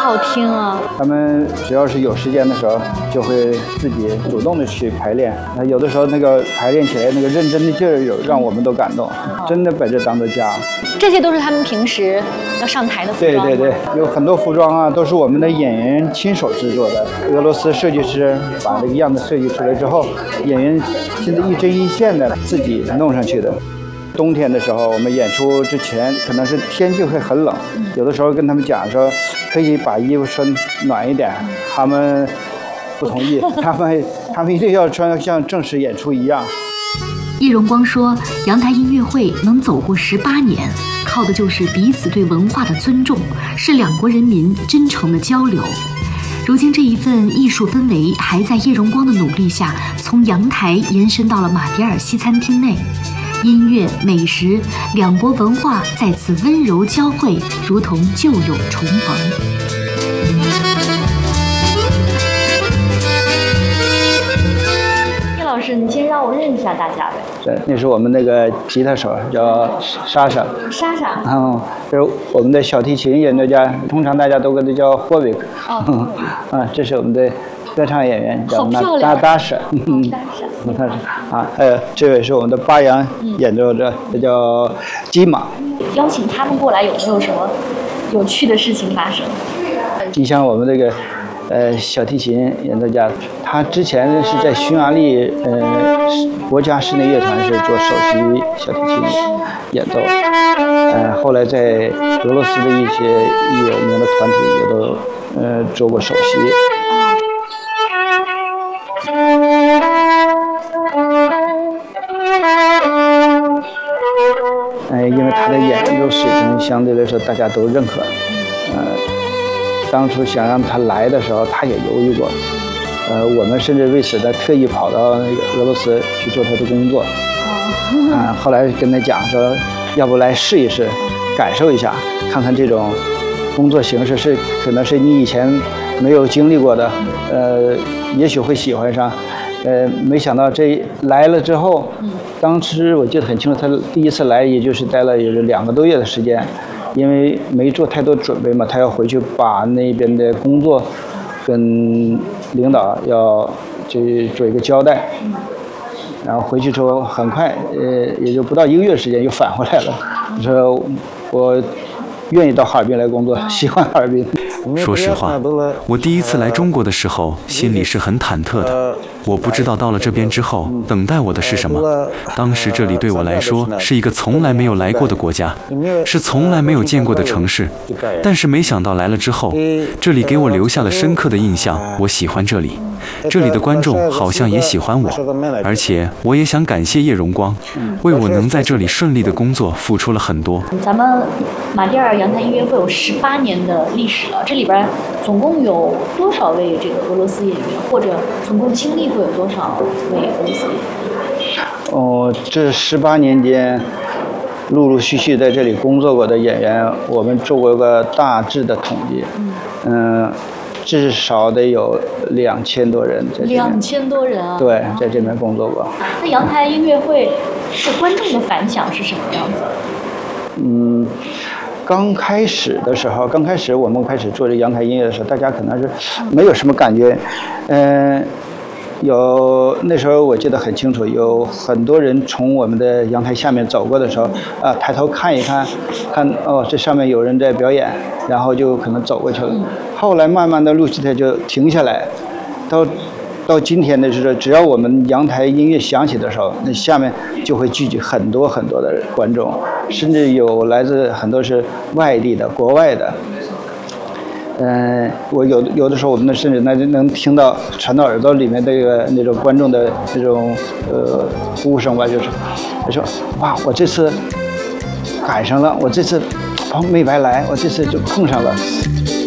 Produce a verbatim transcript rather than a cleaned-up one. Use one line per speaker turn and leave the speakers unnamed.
好听啊！
他们只要是有时间的时候，就会自己主动的去排练。那有的时候那个排练起来那个认真的劲儿，有让我们都感动，真的把这当做家。
这些都是他们平时要上台的服装。
对对对，有很多服装啊，都是我们的演员亲手制作的。俄罗斯设计师把这个样子设计出来之后，演员现在一针一线的自己弄上去的。冬天的时候，我们演出之前，可能是天气会很冷，有的时候跟他们讲说，可以把衣服穿暖一点，他们不同意，他们他们一定要穿像正式演出一样。
叶荣光说，阳台音乐会能走过十八年，靠的就是彼此对文化的尊重，是两国人民真诚的交流。如今这一份艺术氛围，还在叶荣光的努力下，从阳台延伸到了马迭尔西餐厅内。音乐、美食，两国文化在此温柔交汇，如同旧友重逢。
叶老师，你先让我认一下大家呗。
对，那是我们那个吉他手，叫莎莎。
莎莎。
嗯，这是我们的小提琴演奏家，通常大家都管他叫霍维克。
哦。
啊，这是我们的歌唱演员，叫
娜
达莎。嗯，
达莎。
他是啊，还有这位是我们的巴扬演奏者，这叫基玛。
邀请他们过来，有没有什么有趣的事情发生？
你像我们这个呃小提琴演奏家，他之前是在匈牙利呃国家室内乐团是做首席小提琴演奏，呃后来在俄罗斯的一些有名的团体也都呃做过首席。呃，因为他的演奏水平相对来说大家都认可，呃，当初想让他来的时候，他也犹豫过，呃，我们甚至为此他特意跑到那个俄罗斯去做他的工作，啊，后来跟他讲说，要不来试一试，感受一下，看看这种工作形式是可能是你以前没有经历过的，呃，也许会喜欢上。呃，没想到这来了之后，当时我记得很清楚，他第一次来也就是待了有两个多月的时间，因为没做太多准备嘛，他要回去把那边的工作跟领导要就做一个交代，然后回去之后很快，呃，也就不到一个月时间又返回来了，说我愿意到哈尔滨来工作，喜欢哈尔滨。
说实话，我第一次来中国的时候，心里是很忐忑的。我不知道到了这边之后，等待我的是什么。当时这里对我来说是一个从来没有来过的国家，是从来没有见过的城市。但是没想到来了之后，这里给我留下了深刻的印象。我喜欢这里，这里的观众好像也喜欢我，而且我也想感谢叶荣光，为我能在这里顺利的工作付出了很多。
咱们马迭尔阳台音乐会有十八年的历史了，这里边总共有多少位这个俄罗斯演员，或者总共经历会有多少位俄罗斯演员？
哦，这十八年间，陆陆续续在这里工作过的演员，我们做过一个大致的统计，嗯、呃，至少得有两千多人在这边。
两千多人啊！
对，在这边工作过。
那阳台音乐会是观众的反响是什么样子？
嗯。刚开始的时候，刚开始我们开始做这阳台音乐的时候，大家可能是没有什么感觉，嗯、呃，有那时候我记得很清楚，有很多人从我们的阳台下面走过的时候，啊，抬头看一看，看哦，这上面有人在表演，然后就可能走过去了。后来慢慢的陆续的就停下来，到到今天的时候，只要我们阳台音乐响起的时候，那下面就会聚集很多很多的观众，甚至有来自很多是外地的、国外的。嗯、呃，我有有的时候，我们甚至能能听到传到耳朵里面这个那种观众的那种呃呼声吧，就是他说哇，我这次赶上了，我这次哦没白来，我这次就碰上了。